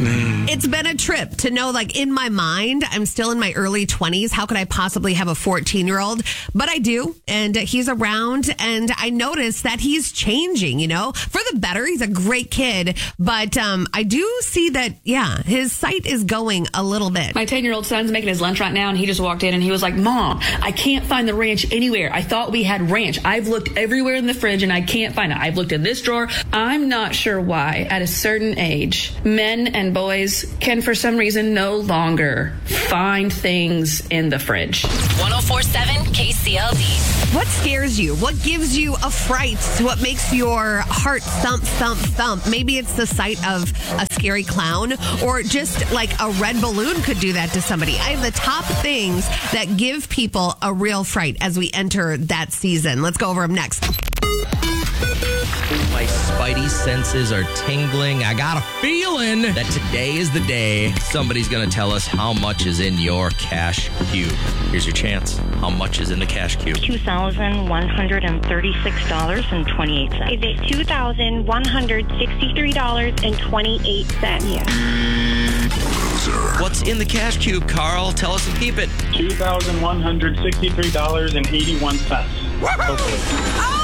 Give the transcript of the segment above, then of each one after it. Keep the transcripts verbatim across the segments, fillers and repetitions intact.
Mm. It's been a trip to know, like, in my mind, I'm still in my early twenties. How could I possibly have a fourteen-year-old? But I do, and he's around, and I notice that he's changing, you know, for the better. He's a great kid, but um, I do see that, yeah, his sight is going a little bit. My ten-year-old son's making his lunch right now, and he just walked in, and he was like, Mom, I can't find the ranch anywhere. I thought we had ranch. I've looked everywhere in the fridge, and I can't find it. I've looked in this drawer. I'm not sure why, at a certain age, men and boys can, for some reason, no longer find things in the fridge. one oh four point seven K C L D. What scares you? What gives you a fright? What makes your heart thump, thump, thump? Maybe it's the sight of a scary clown, or just like a red balloon could do that to somebody. I have the top things that give people a real fright as we enter that season. Let's go over them next. My spidey senses are tingling. I got a feeling that today is the day somebody's going to tell us how much is in your cash cube. Here's your chance. How much is in the cash cube? two thousand one hundred thirty-six dollars and twenty-eight cents. Is it two thousand one hundred sixty-three dollars and twenty-eight cents? Yeah. What's in the cash cube, Carl? Tell us and keep it. two thousand one hundred sixty-three dollars and eighty-one cents. Oh!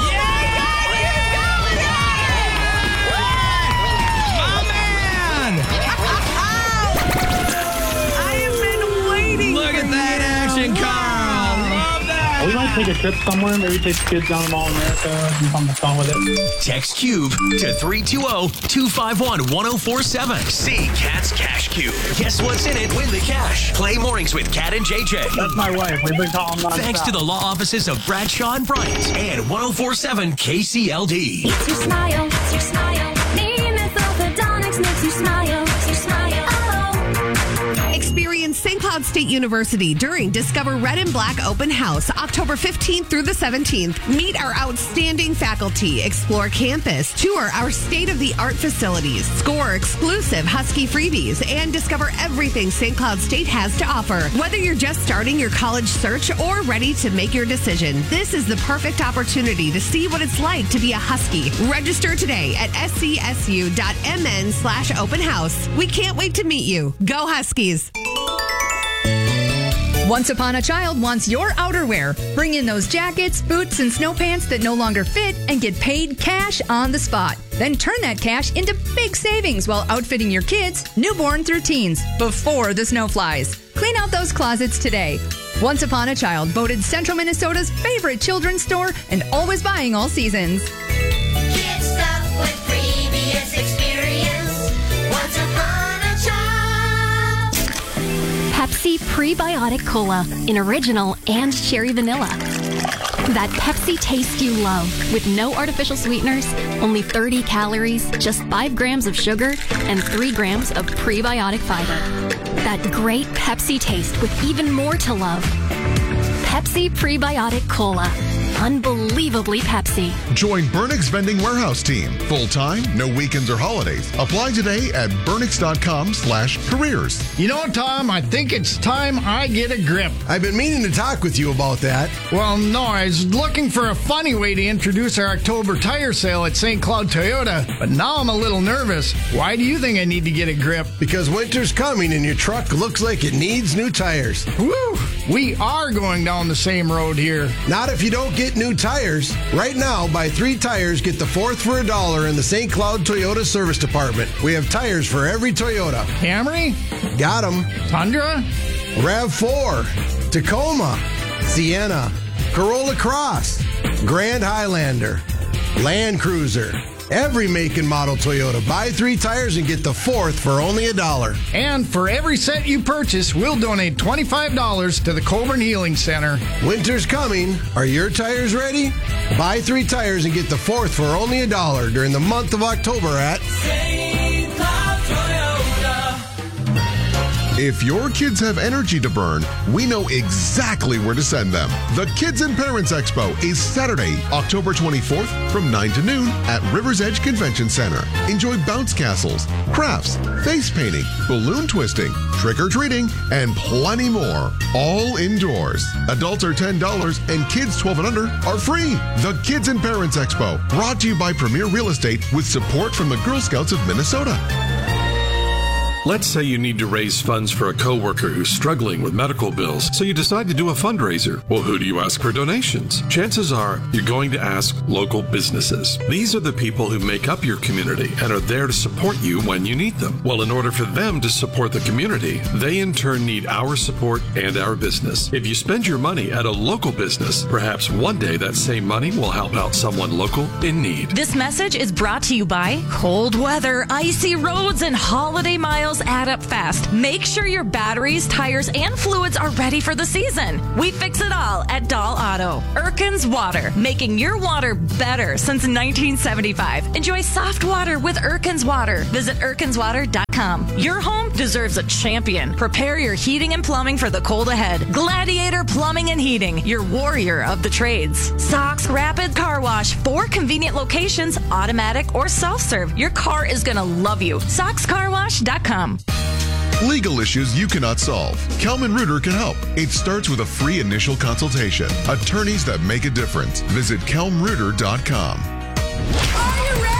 We might take a trip somewhere, maybe take the kids down to Mall America, do something fun with it. Text CUBE to three two zero, two five one, one oh four seven. See Kat's Cash Cube. Guess what's in it? Win the cash. Play mornings with Kat and J J. That's my wife. We've been calling nonstop. Thanks to the law offices of Bradshaw and Bryant and one oh four point seven K C L D. It's your smile, it's your smile. Nemeth Orthodontics makes you smile, makes you smile. Experience Saint Cloud State University during Discover Red and Black Open House, October fifteenth through the seventeenth. Meet our outstanding faculty, explore campus, tour our state-of-the-art facilities, score exclusive Husky freebies, and discover everything Saint Cloud State has to offer. Whether you're just starting your college search or ready to make your decision, this is the perfect opportunity to see what it's like to be a Husky. Register today at scsu.mn slash open house. We can't wait to meet you. Go Huskies! Once Upon a Child wants your outerwear. Bring in those jackets, boots, and snow pants that no longer fit and get paid cash on the spot. Then turn that cash into big savings while outfitting your kids, newborn through teens, before the snow flies. Clean out those closets today. Once Upon a Child, voted Central Minnesota's favorite children's store and always buying all seasons. Get stuff with previous experience. Once Upon a Child. Pepsi Prebiotic Cola in original and cherry vanilla. That Pepsi taste you love with no artificial sweeteners, only thirty calories, just five grams of sugar, and three grams of prebiotic fiber. That great Pepsi taste with even more to love. Pepsi Prebiotic Cola. Unbelievably Pepsi. Join Burnix Vending Warehouse team. Full-time, no weekends or holidays. Apply today at burnix.com slash careers. You know, Tom, I think it's time I get a grip. I've been meaning to talk with you about that. Well, no, I was looking for a funny way to introduce our October tire sale at Saint Cloud Toyota, but now I'm a little nervous. Why do you think I need to get a grip? Because winter's coming and your truck looks like it needs new tires. Woo! We are going down the same road here. Not if you don't get new tires. Right now, buy three tires, get the fourth for a dollar in the Saint Cloud Toyota Service Department. We have tires for every Toyota. Camry? Got them. Tundra? RAV four. Tacoma. Sienna. Corolla Cross. Grand Highlander. Land Cruiser. Every make and model Toyota. Buy three tires and get the fourth for only a dollar. And for every set you purchase, we'll donate twenty-five dollars to the Coburn Healing Center. Winter's coming. Are your tires ready? Buy three tires and get the fourth for only a dollar during the month of October at Saint Cloud Toyota. If your kids have energy to burn, we know exactly where to send them. The Kids and Parents Expo is Saturday, October twenty-fourth from nine to noon at River's Edge Convention Center. Enjoy bounce castles, crafts, face painting, balloon twisting, trick-or-treating, and plenty more. All indoors. Adults are ten dollars and kids twelve and under are free. The Kids and Parents Expo, brought to you by Premier Real Estate with support from the Girl Scouts of Minnesota. Let's say you need to raise funds for a coworker who's struggling with medical bills, so you decide to do a fundraiser. Well, who do you ask for donations? Chances are you're going to ask local businesses. These are the people who make up your community and are there to support you when you need them. Well, in order for them to support the community, they in turn need our support and our business. If you spend your money at a local business, perhaps one day that same money will help out someone local in need. This message is brought to you by cold weather, icy roads, and holiday miles add up fast. Make sure your batteries, tires, and fluids are ready for the season. We fix it all at Dahl Auto. Erkin's Water, making your water better since nineteen seventy-five. Enjoy soft water with Erkin's Water. Visit erkins water dot com. Your home deserves a champion. Prepare your heating and plumbing for the cold ahead. Gladiator Plumbing and Heating, your warrior of the trades. Sox Rapid Car Wash, four convenient locations, automatic or self-serve. Your car is going to love you. sox car wash dot com. Legal issues you cannot solve. Kelman Reuter can help. It starts with a free initial consultation. Attorneys that make a difference. Visit kelm reuter dot com. Are you ready?